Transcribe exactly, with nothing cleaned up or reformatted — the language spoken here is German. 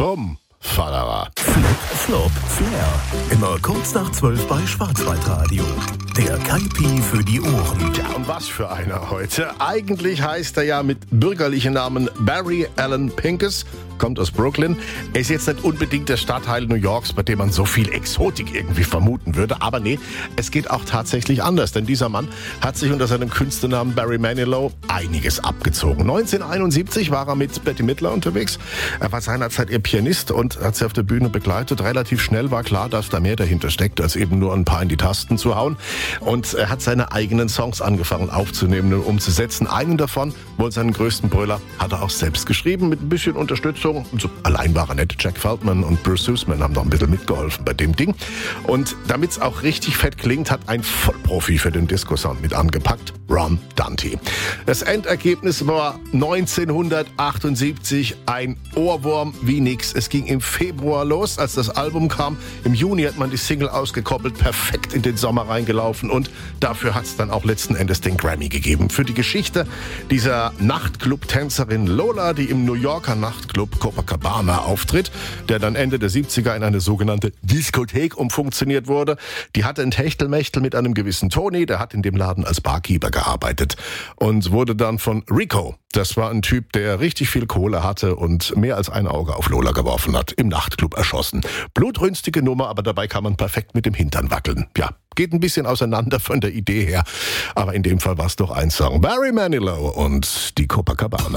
Bumm, Fallerer. Flip, Flop, Flair. Immer kurz nach zwölf bei Schwarzwaldradio. Der Kaipi für die Ohren. Ja, und was für einer heute. Eigentlich heißt er ja mit bürgerlichen Namen Barry Allen Pincus, kommt aus Brooklyn. Er ist jetzt nicht unbedingt der Stadtteil New Yorks, bei dem man so viel Exotik irgendwie vermuten würde. Aber nee, es geht auch tatsächlich anders. Denn dieser Mann hat sich unter seinem Künstlernamen Barry Manilow einiges abgezogen. neunzehnhunderteinundsiebzig war er mit Bette Midler unterwegs. Er war seinerzeit ihr Pianist und hat sie auf der Bühne begleitet. Relativ schnell war klar, dass da mehr dahinter steckt, als eben nur ein paar in die Tasten zu hauen. Und er hat seine eigenen Songs angefangen aufzunehmen und umzusetzen. Einen davon, wohl seinen größten Brüller, hat er auch selbst geschrieben mit ein bisschen Unterstützung. So, allein war er nicht. Jack Feldman und Bruce Sussman haben noch ein bisschen mitgeholfen bei dem Ding. Und damit es auch richtig fett klingt, hat ein Vollprofi für den Disco-Sound mit angepackt, Ron Dante. Das Endergebnis war neunzehnhundertachtundsiebzig ein Ohrwurm wie nix. Es ging im Februar los, als das Album kam. Im Juni hat man die Single ausgekoppelt, perfekt in den Sommer reingelaufen und dafür hat es dann auch letzten Endes den Grammy gegeben. Für die Geschichte dieser Nachtclub-Tänzerin Lola, die im New Yorker Nachtclub Copacabana auftritt, der dann Ende der siebziger in eine sogenannte Diskothek umfunktioniert wurde. Die hatte ein Techtelmechtel mit einem gewissen Tony, der hat in dem Laden als Barkeeper gearbeitet und wurde dann von Rico, das war ein Typ, der richtig viel Kohle hatte und mehr als ein Auge auf Lola geworfen hat, im Nachtclub erschossen. Blutrünstige Nummer, aber dabei kann man perfekt mit dem Hintern wackeln. Ja, geht ein bisschen auseinander von der Idee her, aber in dem Fall war es doch ein Song. Barry Manilow und die Copacabana.